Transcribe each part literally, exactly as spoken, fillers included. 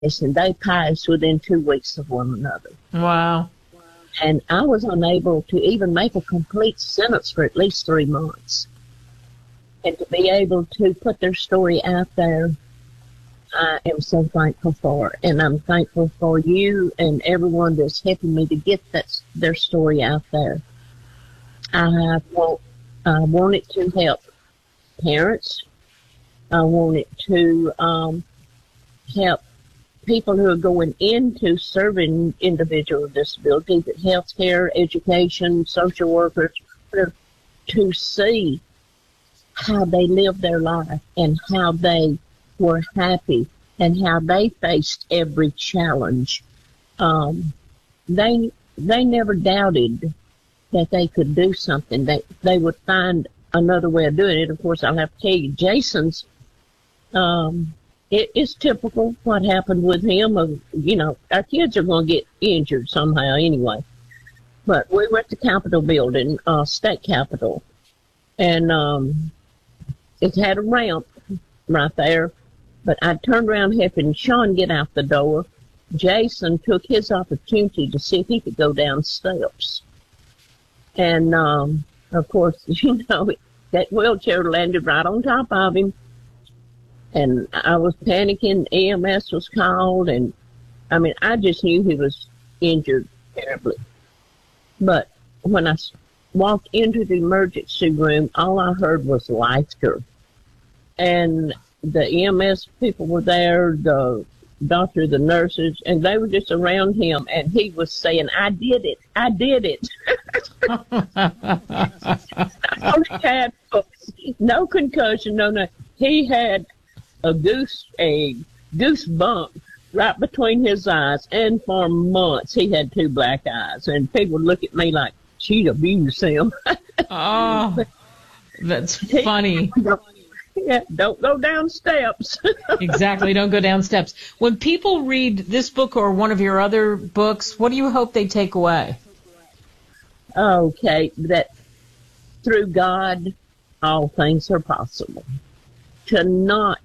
and they passed within two weeks of one another. Wow. And I was unable to even make a complete sentence for at least three months. And to be able to put their story out there, I am so thankful for. And I'm thankful for you and everyone that's helping me to get that their story out there. I want, I want it to help parents. I want it to um, help people who are going into serving individuals with disabilities, healthcare, education, social workers, to see how they lived their life and how they were happy and how they faced every challenge. Um, they they never doubted that they could do something. They they would find another way of doing it. Of course, I'll have to tell you, Jason's. Um, it, it's typical what happened with him. Of you know, our kids are going to get injured somehow anyway. But we were at the Capitol building, uh, state Capitol, and um, it had a ramp right there. But I turned around helping Sean get out the door. Jason took his opportunity to see if he could go down steps. And, um, of course, you know, that wheelchair landed right on top of him. And I was panicking. E M S was called. And, I mean, I just knew he was injured terribly. But when I walked into the emergency room, all I heard was laughter. And the E M S people were there, the doctor, the nurses, and they were just around him, and he was saying, I did it, I did it. He had no concussion, no, no. He had a goose, a goose bump right between his eyes, and for months he had two black eyes, and people would look at me like, she'd abused him. Oh, that's funny. Yeah, don't go down steps. Exactly, don't go down steps. When people read this book or one of your other books, what do you hope they take away? Okay, that through God, all things are possible. To not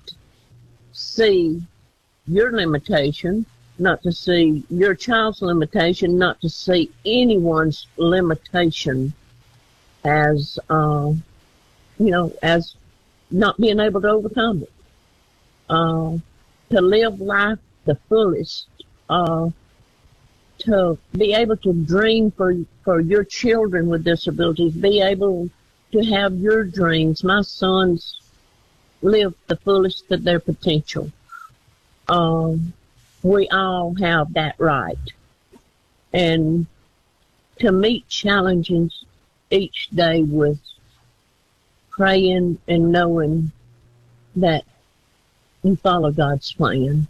see your limitation, not to see your child's limitation, not to see anyone's limitation as, uh, you know, as not being able to overcome it. Uh, to live life the fullest. Uh, to be able to dream for for your children with disabilities. Be able to have your dreams. My sons live the fullest of their potential. Um, we all have that right. And to meet challenges each day with praying and knowing that you follow God's plan.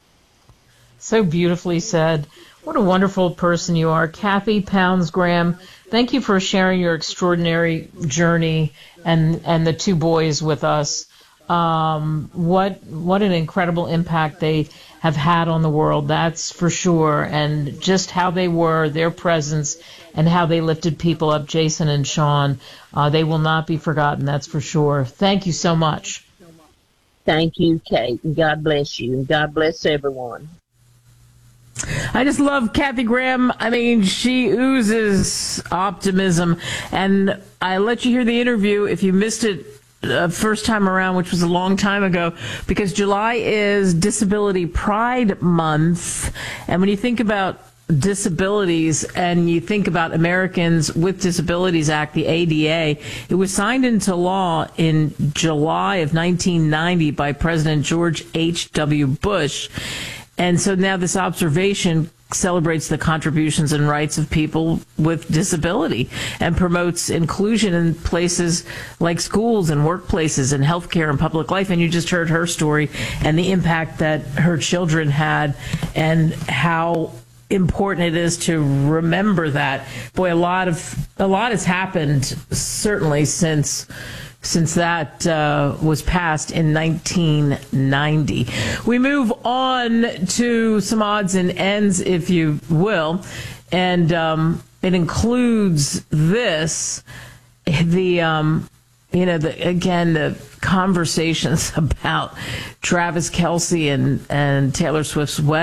So beautifully said. What a wonderful person you are. Kathy Pounds Graham, thank you for sharing your extraordinary journey and, and the two boys with us. Um, what what an incredible impact they have had on the world, that's for sure. And just how they were, their presence, and how they lifted people up, Jason and Sean, uh, they will not be forgotten, that's for sure. Thank you so much. Thank you, Kate, and God bless you, and God bless everyone. I just love Kathy Graham. I mean, she oozes optimism. And I let you hear the interview if you missed it uh, first time around, which was a long time ago, because July is Disability Pride Month. And when you think about disabilities and you think about Americans with Disabilities Act, the A D A, it was signed into law in July of nineteen ninety by President George H W Bush. And so now this observation celebrates the contributions and rights of people with disability and promotes inclusion in places like schools and workplaces and healthcare and public life. And you just heard her story and the impact that her children had and how important it is to remember that. Boy, a lot of a lot has happened certainly since since that uh, was passed in nineteen ninety. We move on to some odds and ends, if you will, and um, it includes this. The um, you know, the, again, the conversations about Travis Kelce and, and Taylor Swift's wedding.